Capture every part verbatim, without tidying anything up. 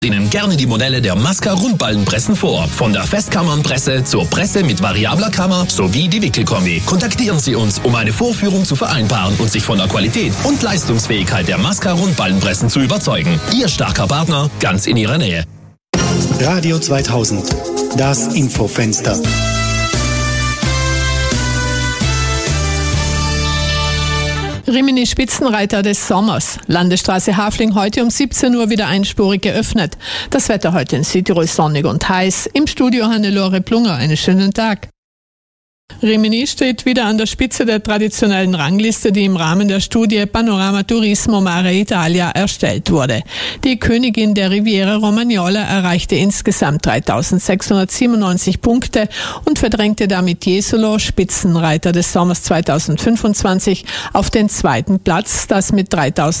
Ihnen gerne die Modelle der Maska Rundballenpressen vor. Von der Festkammernpresse zur Presse mit variabler Kammer sowie die Wickelkombi. Kontaktieren Sie uns, um eine Vorführung zu vereinbaren und sich von der Qualität und Leistungsfähigkeit der Maska Rundballenpressen zu überzeugen. Ihr starker Partner, ganz in Ihrer Nähe. Radio zweitausend, das Infofenster. Rimini Spitzenreiter des Sommers. Landesstraße Hafling heute um siebzehn Uhr wieder einspurig geöffnet. Das Wetter heute in Südtirol sonnig und heiß. Im Studio Hannelore Plunger. Einen schönen Tag. Rimini steht wieder an der Spitze der traditionellen Rangliste, die im Rahmen der Studie Panorama Turismo Mare Italia erstellt wurde. Die Königin der Riviera Romagnola erreichte insgesamt dreitausendsechshundertsiebenundneunzig Punkte und verdrängte damit Jesolo, Spitzenreiter des Sommers zweitausendfünfundzwanzig, auf den zweiten Platz, das mit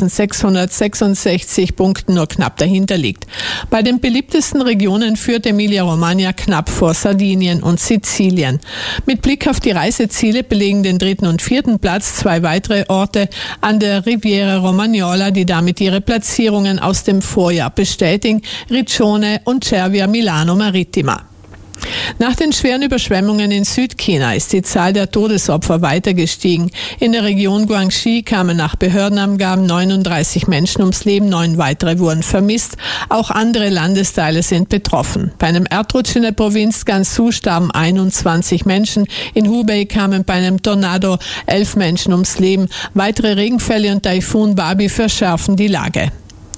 dreitausendsechshundertsechsundsechzig Punkten nur knapp dahinter liegt. Bei den beliebtesten Regionen führt Emilia-Romagna knapp vor Sardinien und Sizilien. Mit Blick auf die Reiseziele belegen den dritten und vierten Platz zwei weitere Orte an der Riviera Romagnola, die damit ihre Platzierungen aus dem Vorjahr bestätigen: Riccione und Cervia Milano Marittima. Nach den schweren Überschwemmungen in Südchina ist die Zahl der Todesopfer weiter gestiegen. In der Region Guangxi kamen nach Behördenangaben neununddreißig Menschen ums Leben, neun weitere wurden vermisst. Auch andere Landesteile sind betroffen. Bei einem Erdrutsch in der Provinz Gansu starben einundzwanzig Menschen. In Hubei kamen bei einem Tornado elf Menschen ums Leben. Weitere Regenfälle und Taifun Babi verschärfen die Lage.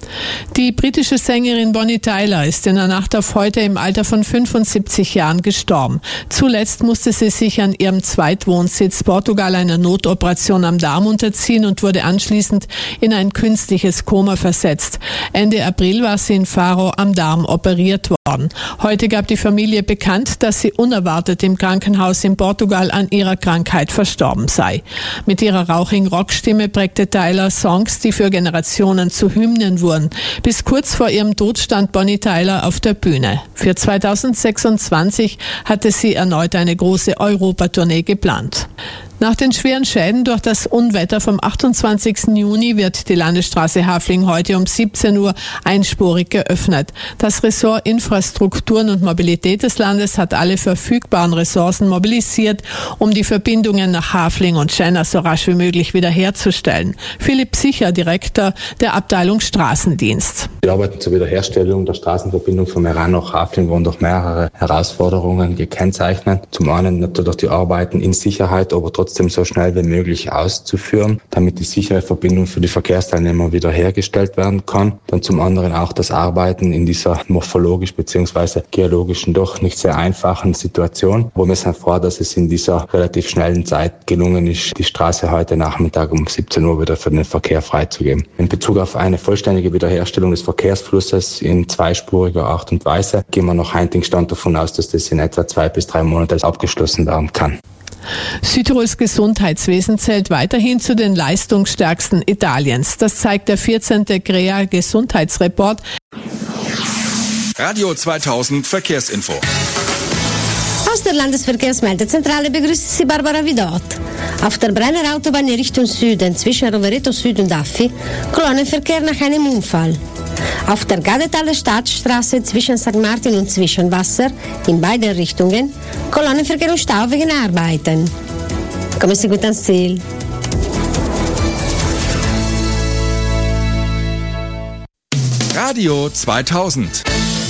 Die britische Sängerin Bonnie Tyler ist in der Nacht auf heute im Alter von fünfundsiebzig Jahren gestorben. Zuletzt musste sie sich an ihrem Zweitwohnsitz Portugal einer Notoperation am Darm unterziehen und wurde anschließend in ein künstliches Koma versetzt. Ende April war sie in Faro am Darm operiert worden. Heute gab die Familie bekannt, dass sie unerwartet im Krankenhaus in Portugal an ihrer Krankheit verstorben sei. Mit ihrer rauchigen Rockstimme prägte Tyler Songs, die für Generationen zu Hymnen wurden. Bis kurz vor ihrem Tod stand Bonnie Tyler auf der Bühne. Für zweitausendsechsundzwanzig hatte sie erneut eine große Europatournee geplant. Nach den schweren Schäden durch das Unwetter vom achtundzwanzigsten Juni wird die Landesstraße Hafling heute um siebzehn Uhr einspurig geöffnet. Das Ressort Infrastrukturen und Mobilität des Landes hat alle verfügbaren Ressourcen mobilisiert, um die Verbindungen nach Hafling und Schenna so rasch wie möglich wiederherzustellen. Philipp Sicher, Direktor der Abteilung Straßendienst. Die Arbeiten zur Wiederherstellung der Straßenverbindung von Meran nach Hafling wurden durch mehrere Herausforderungen gekennzeichnet. Zum einen natürlich die Arbeiten in Sicherheit, aber trotzdem so schnell wie möglich auszuführen, damit die sichere Verbindung für die Verkehrsteilnehmer wiederhergestellt werden kann. Dann zum anderen auch das Arbeiten in dieser morphologisch bzw. geologischen doch nicht sehr einfachen Situation, wo wir sind froh, dass es in dieser relativ schnellen Zeit gelungen ist, die Straße heute Nachmittag um siebzehn Uhr wieder für den Verkehr freizugeben. In Bezug auf eine vollständige Wiederherstellung des Verkehrsflusses in zweispuriger Art und Weise gehen wir nach heutigem Stand davon aus, dass das in etwa zwei bis drei Monaten abgeschlossen werden kann. Südtirols Gesundheitswesen zählt weiterhin zu den leistungsstärksten Italiens. Das zeigt der vierzehnte G R E A Gesundheitsreport. Radio zweitausend Verkehrsinfo. Aus der Landesverkehrsmeldezentrale begrüßt Sie Barbara Vidot. Auf der Brenner Autobahn in Richtung Süden zwischen Rovereto Süd und Affi Kolonnenverkehr nach einem Unfall. Auf der Gadetaler Staatsstraße zwischen Sankt Martin und Zwischenwasser in beiden Richtungen Kolonnenverkehr und Stau wegen Arbeiten. Kommen Sie gut ans Ziel. Radio zweitausend.